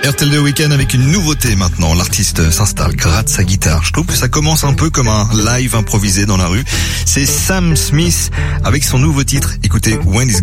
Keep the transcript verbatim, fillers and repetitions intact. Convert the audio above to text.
R T L deux Week-end avec une nouveauté maintenant. L'artiste s'installe, gratte sa guitare. Je trouve que ça commence un peu comme un live improvisé dans la rue. C'est Sam Smith avec son nouveau titre. Écoutez, When It's